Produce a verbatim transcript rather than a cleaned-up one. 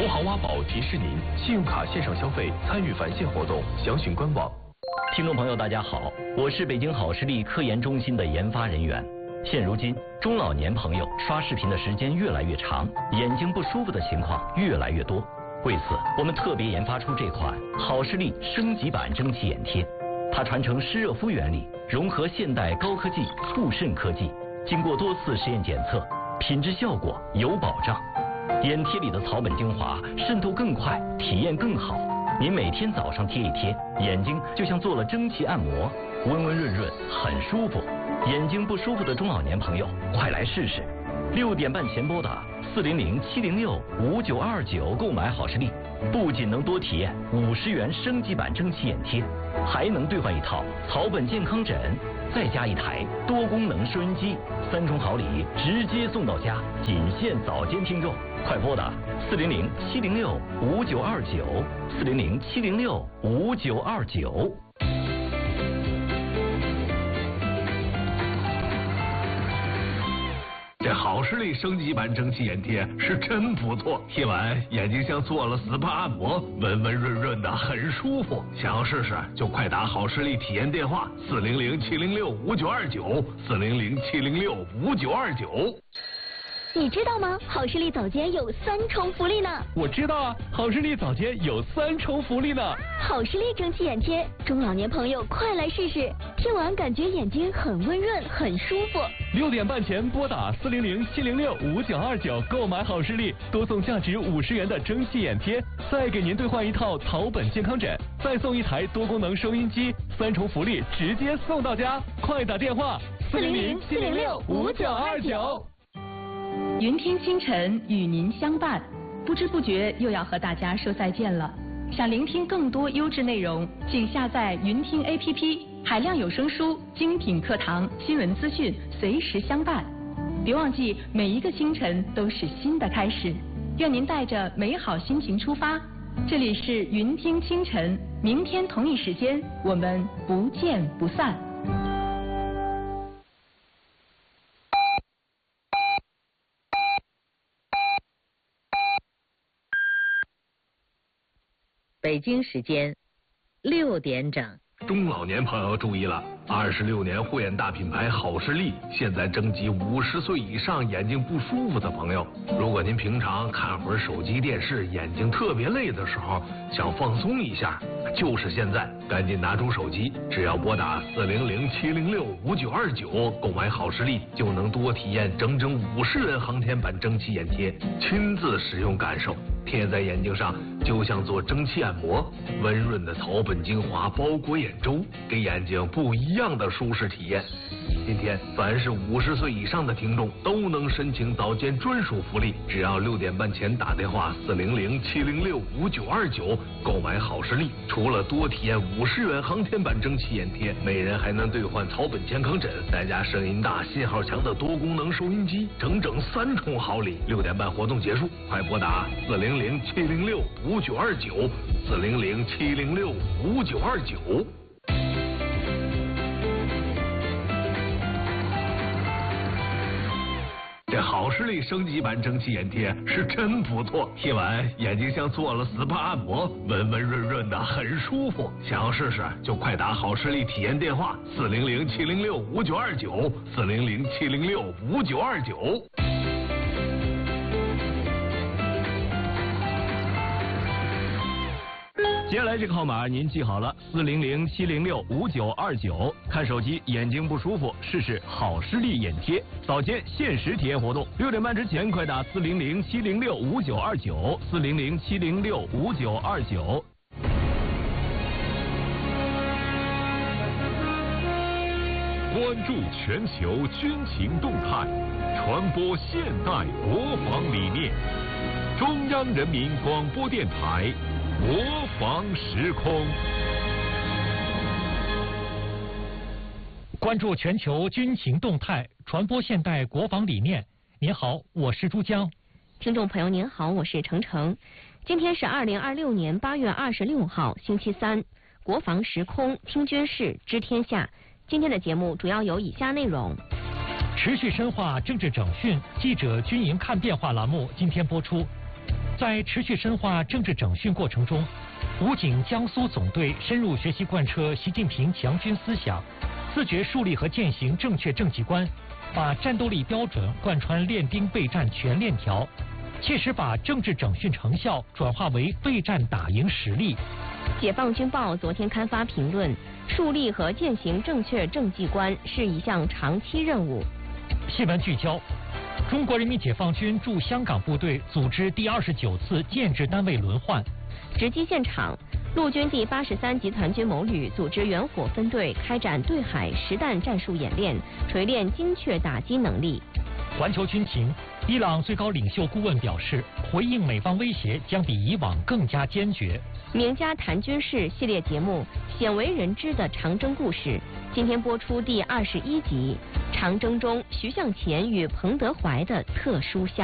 富豪挖宝提示您：信用卡线上消费参与返现活动，详询官网。 听众朋友，大家好，我是北京好视力科研中心的研发人员。现如今，中老年朋友刷视频的时间越来越长，眼睛不舒服的情况越来越多。为此，我们特别研发出这款好视力升级版蒸汽眼贴。它传承湿热敷原理，融合现代高科技护肾科技，经过多次实验检测，品质效果有保障。眼贴里的草本精华渗透更快，体验更好。您每天早上贴一贴，眼睛就像做了蒸汽按摩，温温润润，很舒服。眼睛不舒服的中老年朋友，快来试试！六点半前拨打四零零七零六五九二九购买好视力，不仅能多体验五十元升级版蒸汽眼贴，还能兑换一套草本健康枕，再加一台多功能收音机，三重好礼直接送到家，仅限早间听众。快拨打四零零七零六五九二九四零零七零六五九二九。 这好视力升级版蒸汽眼贴是真不错，贴完眼睛像做了 S P A 按摩，温温润润的，很舒服。想要试试就快打好视力体验电话四零零七零六五九二九四零零七零六五九二九。 你知道吗？好视力早间有三重福利呢。 我知道啊，好视力早间有三重福利呢。 好视力蒸汽眼贴，中老年朋友快来试试，贴完感觉眼睛很温润，很舒服。 六点半前拨打四零零七零六五九二九购买好视力，多送价值五十元的蒸汽眼贴，再给您兑换一套草本健康枕，再送一台多功能收音机，三重福利直接送到家。快打电话四零零七零六五九二九。 云听清晨与您相伴，不知不觉又要和大家说再见了。想聆听更多优质内容，请下载云听 A P P， 海量有声书、精品课堂、新闻资讯随时相伴。别忘记，每一个清晨都是新的开始。愿您带着美好心情出发。这里是云听清晨，明天同一时间我们不见不散。 北京时间六点整。 中老年朋友注意了，二十六年护眼大品牌好视力现在征集五十岁以上眼睛不舒服的朋友。如果您平常看会儿手机电视，眼睛特别累的时候，想放松一下，就是现在，赶紧拿出手机，只要拨打四零零七零六五九二九购买好视力，就能多体验整整五十元航天版蒸汽眼贴，亲自使用感受。贴在眼睛上就像做蒸汽按摩，温润的草本精华包裹眼周，给眼睛不一样的舒适体验。今天凡是五十岁以上的听众都能申请早间专属福利，只要六点半前打电话四零零七零六五九二九购买好视力，除了多体验五十元航天版蒸汽眼贴，每人还能兑换草本健康枕，再加声音大、信号强的多功能收音机，整整三重好礼。六点半活动结束，快拨打四零零七零六五九二九四零零七零六五九二九。这好视力升级版蒸汽眼贴是真不错，贴完眼睛像做了 S P A 按摩，温温润润的，很舒服。想要试试就快打好视力体验电话四零零七零六五九二九四零零七零六五九二九。 接下来这个号码您记好了，四零零七零六五九二九。看手机眼睛不舒服，试试好视力眼贴，早间限时体验活动，六点半之前快打四零零七零六五九二九四零零七零六五九二九。 关注全球军情动态，传播现代国防理念。中央人民广播电台。国防时空， 关注全球军情动态，传播现代国防理念。您好，我是珠江。 听众朋友您好，我是程程。今天是二零二六年八月二十六号，星期三。国防时空，听军事，知天下。今天的节目主要有以下内容： 持续深化政治整训，记者军营看变化栏目今天播出。 在持续深化政治整训过程中，武警江苏总队深入学习贯彻习近平强军思想，自觉树立和践行正确政绩观，把战斗力标准贯穿练兵备战全链条，切实把政治整训成效转化为备战打赢实力。 解放军报昨天刊发评论，树立和践行正确政绩观是一项长期任务。 新闻聚焦：中国人民解放军驻香港部队组织第二十九次建制单位轮换。 直击现场，陆军第八十三集团军某旅组织远火分队开展对海实弹战术演练，锤炼精确打击能力。 环球军情，伊朗最高领袖顾问表示，回应美方威胁将比以往更加坚决。 名家谈军事系列节目《鲜为人知的长征故事》今天播出第二十一集，长征中徐向前与彭德怀的特殊相